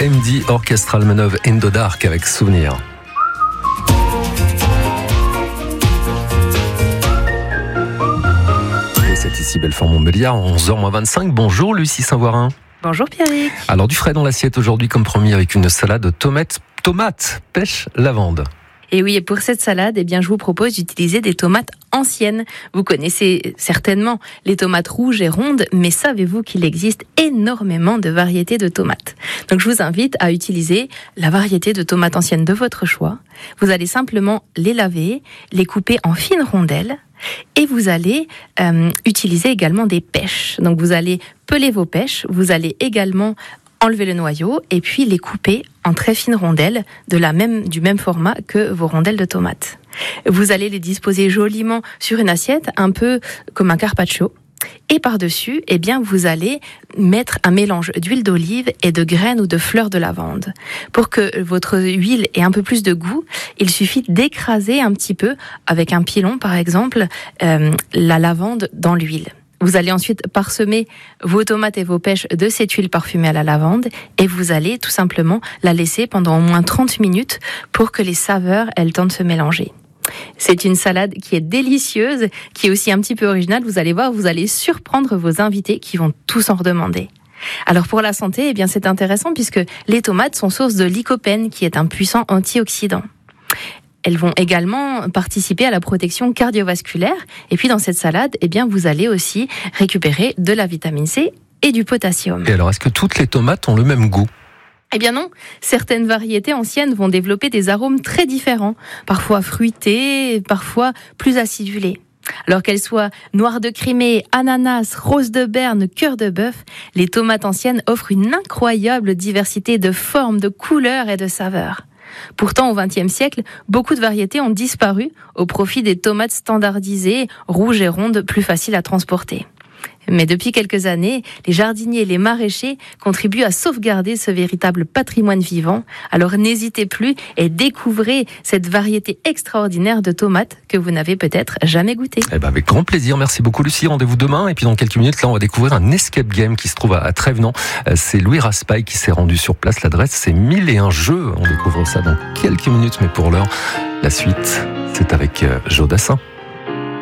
MD Orchestral Maneuver in the Dark avec Souvenir. Et c'est ici Belfort-Montbéliard, 11h25. Bonjour Lucie Saint-Voirin. Bonjour Pierrick. Alors du frais dans l'assiette aujourd'hui comme promis avec une salade de tomates, pêche, lavande. Et oui, et pour cette salade, je vous propose d'utiliser des tomates anciennes. Vous connaissez certainement les tomates rouges et rondes, mais savez-vous qu'il existe énormément de variétés de tomates? Donc je vous invite à utiliser la variété de tomates anciennes de votre choix. Vous allez simplement les laver, les couper en fines rondelles. Et vous allez utiliser également des pêches. Donc vous allez peler vos pêches, vous allez également enlever le noyau et puis les couper en très fines rondelles du même format que vos rondelles de tomates. Vous allez les disposer joliment sur une assiette, un peu comme un carpaccio. Et par-dessus, vous allez mettre un mélange d'huile d'olive et de graines ou de fleurs de lavande. Pour que votre huile ait un peu plus de goût, il suffit d'écraser un petit peu, avec un pilon par exemple, la lavande dans l'huile. Vous allez ensuite parsemer vos tomates et vos pêches de cette huile parfumée à la lavande et vous allez tout simplement la laisser pendant au moins 30 minutes pour que les saveurs aient le temps de se mélanger. C'est une salade qui est délicieuse, qui est aussi un petit peu originale. Vous allez voir, vous allez surprendre vos invités qui vont tous en redemander. Alors pour la santé, c'est intéressant puisque les tomates sont source de lycopène qui est un puissant antioxydant. Elles vont également participer à la protection cardiovasculaire. Et puis dans cette salade, vous allez aussi récupérer de la vitamine C et du potassium. Et alors, est-ce que toutes les tomates ont le même goût ? Eh bien non, certaines variétés anciennes vont développer des arômes très différents, parfois fruités, parfois plus acidulés. Alors qu'elles soient noires de Crimée, ananas, rose de Berne, cœur de bœuf, les tomates anciennes offrent une incroyable diversité de formes, de couleurs et de saveurs. Pourtant, au XXe siècle, beaucoup de variétés ont disparu au profit des tomates standardisées, rouges et rondes, plus faciles à transporter. Mais depuis quelques années, les jardiniers et les maraîchers contribuent à sauvegarder ce véritable patrimoine vivant. Alors n'hésitez plus et découvrez cette variété extraordinaire de tomates que vous n'avez peut-être jamais goûtée. Avec grand plaisir, merci beaucoup Lucie. Rendez-vous demain et puis dans quelques minutes, là, on va découvrir un escape game qui se trouve à Trévenans. C'est Louis Raspail qui s'est rendu sur place. L'adresse, c'est 1001 jeux. On découvre ça dans quelques minutes, mais pour l'heure, la suite, c'est avec Joe Dassin.